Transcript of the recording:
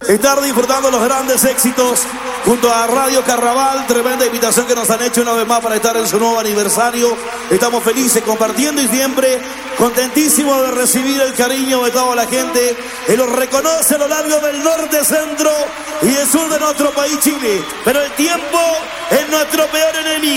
Estar disfrutando los grandes éxitos junto a Radio Carnaval, tremenda invitación que nos han hecho una vez más para estar en su nuevo aniversario. Estamos felices compartiendo y siempre contentísimos de recibir el cariño de toda la gente que nos reconoce a lo largo del norte, centro y el sur de nuestro país, Chile. Pero el tiempo es nuestro peor enemigo.